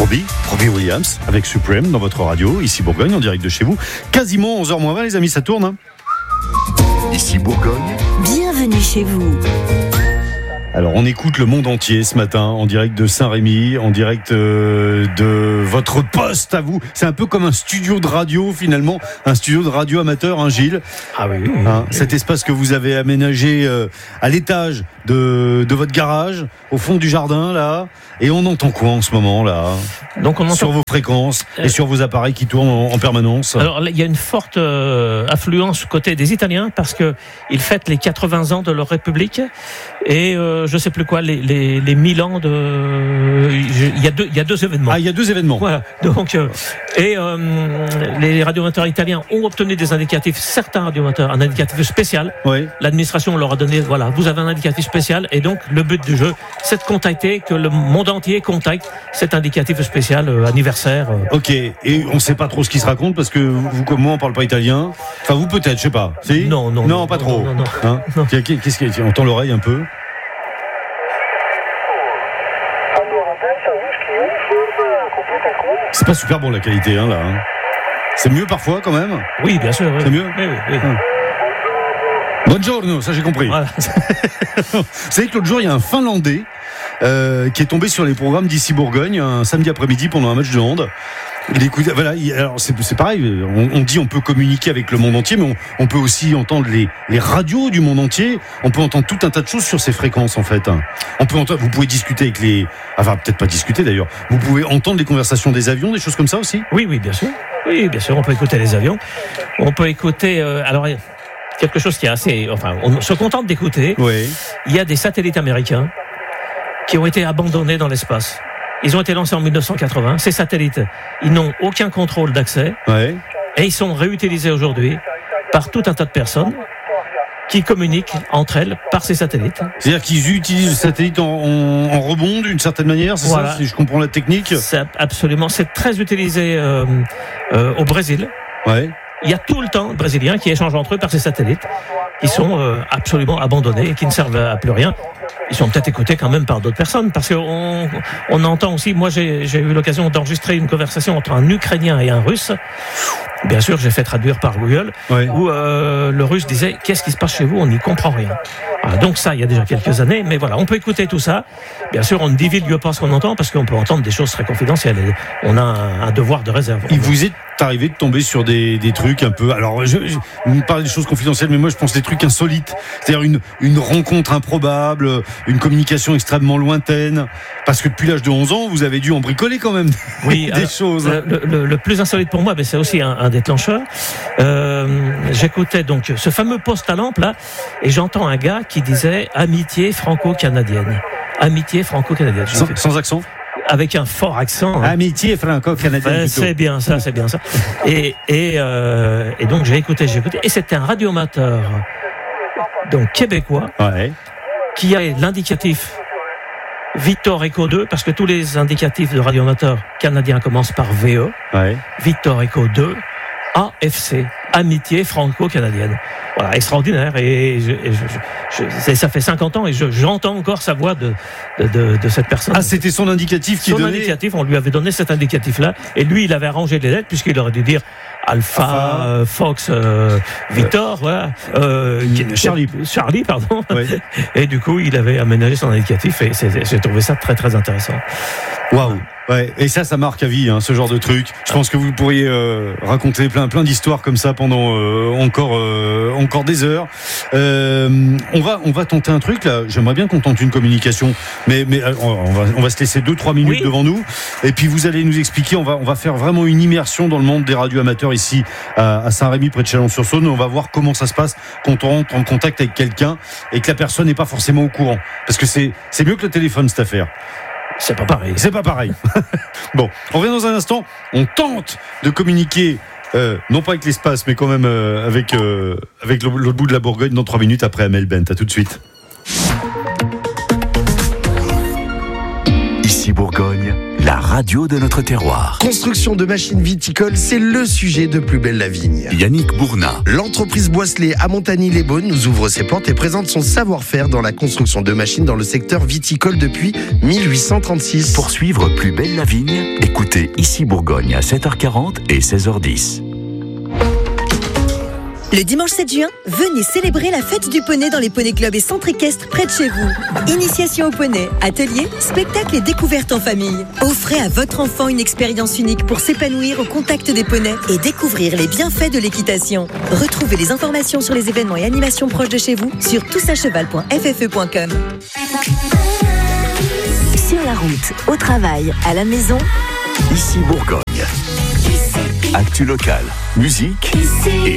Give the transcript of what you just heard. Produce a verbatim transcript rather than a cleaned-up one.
Robbie, Robbie Williams, avec Supreme dans votre radio, ici Bourgogne, en direct de chez vous. Quasiment onze heures moins vingt, les amis, ça tourne. Hein. Ici Bourgogne. Bienvenue chez vous. Alors, on écoute le monde entier ce matin, en direct de Saint-Rémy, en direct euh, de votre poste à vous. C'est un peu comme un studio de radio, finalement, un studio de radio amateur, hein, Gilles. Ah oui, oui, Hein, oui. cet espace que vous avez aménagé euh, à l'étage de, de votre garage, au fond du jardin, là. Et on entend quoi en ce moment, là, Donc on entend... sur vos fréquences Euh, et sur vos appareils qui tournent en, en permanence? Alors il y a une forte euh, affluence côté des Italiens parce que ils fêtent les quatre-vingts ans de leur République et euh, je sais plus quoi les les, les mille ans de il y a deux il y a deux événements. Ah, il y a deux événements. Voilà. Donc euh, et euh, les radioamateurs italiens ont obtenu des indicatifs, certains radioamateurs un indicatif spécial. Oui. L'administration leur a donné voilà, vous avez un indicatif spécial et donc le but du jeu c'est de contacter que le monde entier contacte cet indicatif spécial euh, anniversaire. Euh, Ok, et on ne sait pas trop ce qui se raconte parce que vous comme moi on parle pas italien. Enfin vous peut-être, je sais pas. Si Non, non, non, non, pas non, trop. non, non, Hein non. Tiens, qu'est-ce qu'il y a? On entend l'oreille un peu. C'est pas super bon la qualité, hein, là. Hein. C'est mieux parfois quand même. Oui, bien sûr. Oui. C'est mieux. Oui, oui, oui. Hum. Buongiorno, ça j'ai compris. Voilà. Vous savez que l'autre jour il y a un Finlandais euh, qui est tombé sur les programmes d'ici Bourgogne un samedi après-midi pendant un match de hand. Il écoute, voilà, il, alors c'est, c'est pareil, on, on dit on peut communiquer avec le monde entier, mais on, on peut aussi entendre les, les radios du monde entier. On peut entendre tout un tas de choses sur ces fréquences en fait. On peut entendre, vous pouvez discuter avec les, enfin peut-être pas discuter d'ailleurs. Vous pouvez entendre les conversations des avions, des choses comme ça aussi. Oui, oui, bien sûr. Oui, bien sûr, on peut écouter les avions. On peut écouter. Euh, alors quelque chose qui est assez. Enfin, on se contente d'écouter. Oui. Il y a des satellites américains qui ont été abandonnés dans l'espace. Ils ont été lancés en dix-neuf cent quatre-vingts. Ces satellites, ils n'ont aucun contrôle d'accès Ouais. et ils sont réutilisés aujourd'hui par tout un tas de personnes qui communiquent entre elles par ces satellites. C'est-à-dire qu'ils utilisent le satellite en, en, en rebond d'une certaine manière, c'est Voilà. ça, si je comprends la technique. C'est absolument, c'est très utilisé euh, euh, au Brésil. Ouais. Il y a tout le temps des Brésiliens qui échangent entre eux par ces satellites, qui sont euh, absolument abandonnés et qui ne servent à plus rien. Ils sont peut-être écoutés quand même par d'autres personnes, parce qu'on on entend aussi, moi j'ai, j'ai eu l'occasion d'enregistrer une conversation entre un Ukrainien et un Russe. Bien sûr, j'ai fait traduire par Google, Ouais. où euh, le Russe disait « Qu'est-ce qui se passe chez vous ? On n'y comprend rien. » Voilà, donc ça, il y a déjà quelques années, mais voilà, on peut écouter tout ça. Bien sûr, on ne divulgue pas ce qu'on entend, parce qu'on peut entendre des choses très confidentielles. Et on a un, un devoir de réserve. Il vous est arrivé de tomber sur des, des trucs un peu. Alors, je, je, vous me parlez des choses confidentielles, mais moi, je pense des trucs insolites. C'est-à-dire une, une rencontre improbable, une communication extrêmement lointaine. Parce que depuis l'âge de onze ans, vous avez dû en bricoler quand même Oui, des alors, choses. Le, le, le plus insolite pour moi, mais c'est aussi un, un déclencheur. Euh, j'écoutais donc ce fameux poste à lampe là, et j'entends un gars qui disait amitié franco-canadienne. Amitié franco-canadienne. J'ai Sans, fait- sans accent. Avec un fort accent. hein. Amitié franco-canadienne. Ouais, plutôt. c'est bien ça, c'est bien ça. Et, et, euh, et donc j'ai écouté, j'ai écouté, et c'était un radioamateur donc québécois Ouais. qui a l'indicatif Victor Echo deux, parce que tous les indicatifs de radioamateurs canadiens commencent par V E. Ouais. Victor Echo deux, A F C, Amitié franco-canadienne. Voilà, extraordinaire. Et, je, et je, je, je, c'est- ça fait cinquante ans et je, j'entends encore sa voix de, de, de, de cette personne. Ah, c'était son indicatif qui Son donnait. indicatif, on lui avait donné cet indicatif-là, et lui, il avait arrangé les lettres, puisqu'il aurait dû dire Alpha, Alpha. euh, Fox, euh, Victor, voilà, euh, qui- Charlie. Charlie, pardon. Ouais. Et du coup, il avait aménagé son indicatif, et c'est, j'ai trouvé ça très très intéressant. Waouh. Ouais. Et ça, ça marque à vie, hein, ce genre de truc. Je pense que vous pourriez euh, raconter plein, plein d'histoires comme ça pendant euh, encore, euh, encore des heures. Euh, on va, on va tenter un truc là. J'aimerais bien qu'on tente une communication, mais, mais euh, on va, on va se laisser deux, trois minutes Oui. devant nous. Et puis vous allez nous expliquer. On va, on va faire vraiment une immersion dans le monde des radios amateurs ici à, à Saint-Rémy, près de Chalon-sur-Saône. On va voir comment ça se passe quand on rentre en contact avec quelqu'un et que la personne n'est pas forcément au courant. Parce que c'est, c'est mieux que le téléphone cette affaire. C'est pas pareil. C'est pas pareil. Bon, on revient dans un instant. On tente de communiquer, euh, non pas avec l'espace, mais quand même euh, avec, euh, avec l'autre bout de la Bourgogne dans trois minutes après Amel Bent. À tout de suite. Ici Ici Bourgogne, la radio de notre terroir. Construction de machines viticoles, c'est le sujet de Plus belle la vigne. Yannick Bournat. L'entreprise Boisselet à Montagny-les-Beaunes nous ouvre ses portes et présente son savoir-faire dans la construction de machines dans le secteur viticole depuis mille huit cent trente-six. Pour suivre Plus belle la vigne, écoutez Ici Bourgogne à sept heures quarante et seize heures dix. Le dimanche sept juin, venez célébrer la fête du poney dans les poneys clubs et centres équestres près de chez vous. Initiation au poney, ateliers, spectacles et découvertes en famille. Offrez à votre enfant une expérience unique pour s'épanouir au contact des poneys et découvrir les bienfaits de l'équitation. Retrouvez les informations sur les événements et animations proches de chez vous sur toutsacheval point f f e point com. Sur la route, au travail, à la maison, Ici Bourgogne. Actu locale, musique et